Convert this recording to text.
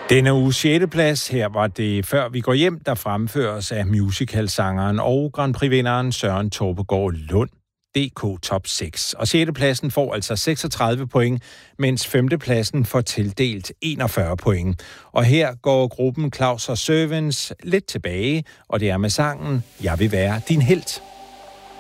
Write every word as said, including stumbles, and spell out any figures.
Denne uge sjette plads, her var det Før vi går hjem, der fremføres af musicalsangeren og Grand Prix-vinderen Søren Torpegaard Lund. D K Top seks. Og sjette pladsen får altså seksogtredive point, mens femte pladsen får tildelt enogfyrre point. Og her går gruppen Claus og Servants lidt tilbage, og det er med sangen Jeg vil være din helt.